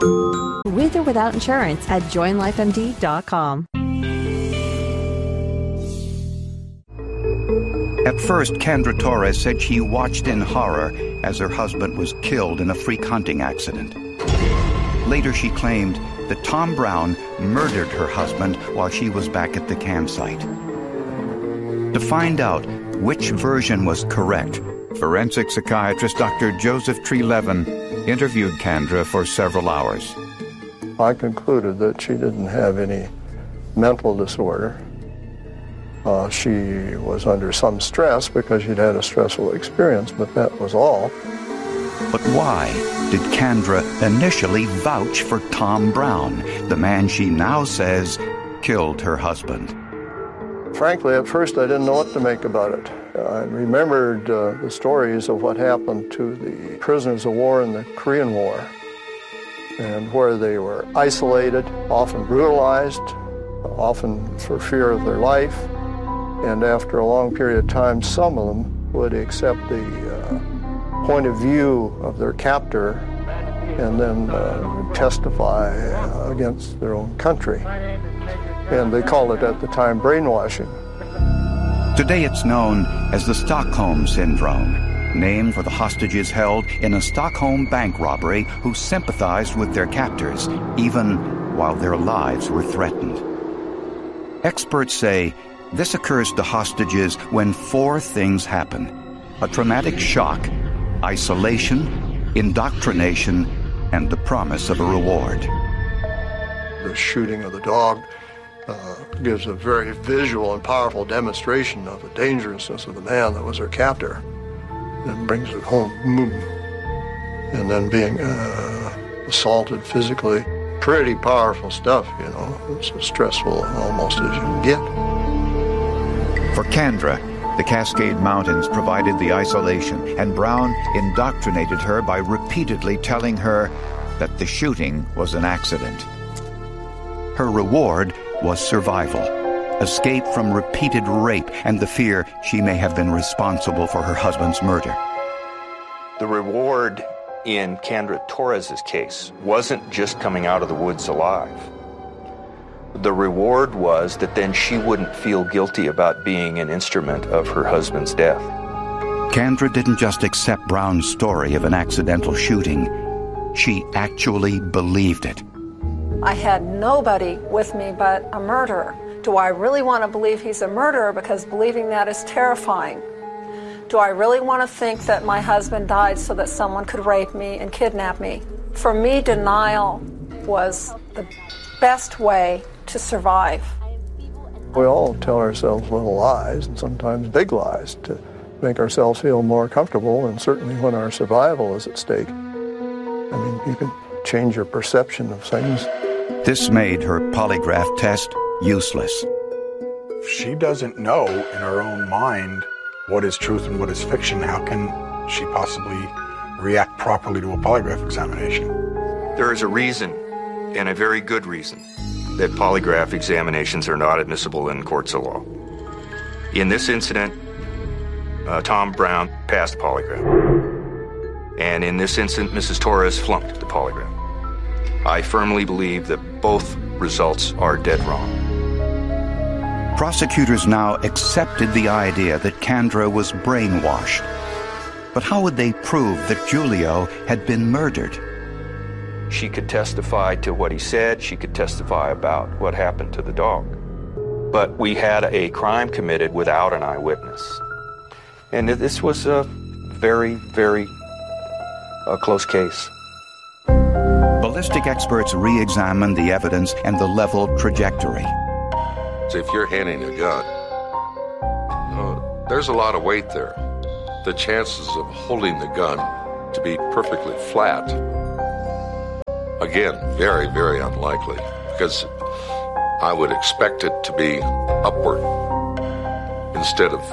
With or without insurance at joinlifemd.com. At first, Kendra Torres said she watched in horror as her husband was killed in a freak hunting accident. Later, she claimed that Tom Brown murdered her husband while she was back at the campsite. To find out which version was correct, forensic psychiatrist Dr. Joseph Trelevin interviewed Kendra for several hours. I concluded that she didn't have any mental disorder. She was under some stress because she'd had a stressful experience, but that was all. But why did Kendra initially vouch for Tom Brown, the man she now says killed her husband? Frankly, at first I didn't know what to make about it. I remembered the stories of what happened to the prisoners of war in the Korean War, and where they were isolated, often brutalized, often for fear of their life. And after a long period of time, some of them would accept the point of view of their captor and then testify against their own country. And they called it at the time brainwashing. Today it's known as the Stockholm Syndrome, named for the hostages held in a Stockholm bank robbery who sympathized with their captors, even while their lives were threatened. Experts say this occurs to hostages when four things happen: a traumatic shock, isolation, indoctrination, and the promise of a reward. The shooting of the dog gives a very visual and powerful demonstration of the dangerousness of the man that was her captor, and brings it home. And then being assaulted physically, pretty powerful stuff, you know. It's as stressful almost as you can get. For Kendra, the Cascade Mountains provided the isolation, and Brown indoctrinated her by repeatedly telling her that the shooting was an accident. Her reward was survival, escape from repeated rape, and the fear she may have been responsible for her husband's murder. The reward in Kendra Torres's case wasn't just coming out of the woods alive. The reward was that then she wouldn't feel guilty about being an instrument of her husband's death. Kendra didn't just accept Brown's story of an accidental shooting. She actually believed it. I had nobody with me but a murderer. Do I really want to believe he's a murderer? Because believing that is terrifying. Do I really want to think that my husband died so that someone could rape me and kidnap me? For me, denial was the best way to survive. We all tell ourselves little lies, and sometimes big lies, to make ourselves feel more comfortable, and certainly when our survival is at stake. I mean, you can change your perception of things. This made her polygraph test useless. If she doesn't know in her own mind what is truth and what is fiction, how can she possibly react properly to a polygraph examination? There is a reason, and a very good reason, that polygraph examinations are not admissible in courts of law. In this incident, Tom Brown passed polygraph. And in this incident, Mrs. Torres flunked the polygraph. I firmly believe that both results are dead wrong. Prosecutors now accepted the idea that Kendra was brainwashed. But how would they prove that Julio had been murdered? She could testify to what he said. She could testify about what happened to the dog. But we had a crime committed without an eyewitness. And this was a very, very close case. Ballistic experts re-examined the evidence and the level trajectory. So if you're handing a gun, there's a lot of weight there. The chances of holding the gun to be perfectly flat, again, very, very unlikely, because I would expect it to be upward instead of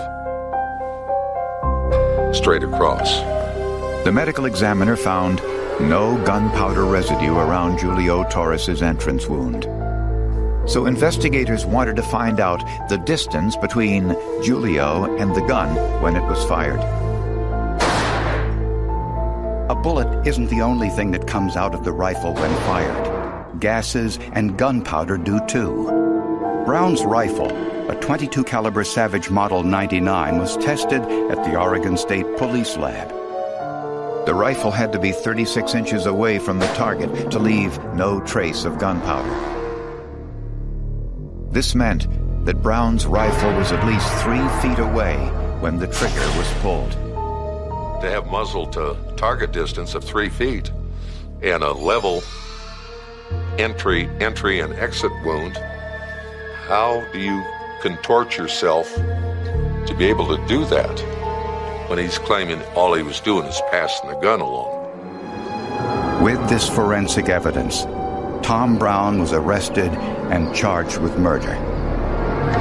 straight across. The medical examiner found no gunpowder residue around Julio Torres's entrance wound. So investigators wanted to find out the distance between Julio and the gun when it was fired. A bullet isn't the only thing that comes out of the rifle when fired. Gases and gunpowder do too. Brown's rifle, a .22 caliber Savage Model 99, was tested at the Oregon State Police Lab. The rifle had to be 36 inches away from the target to leave no trace of gunpowder. This meant that Brown's rifle was at least 3 feet away when the trigger was pulled. To have muzzle to target distance of 3 feet and a level entry and exit wound, how do you contort yourself to be able to do that when he's claiming all he was doing is passing the gun along? With this forensic evidence, Tom Brown was arrested and charged with murder.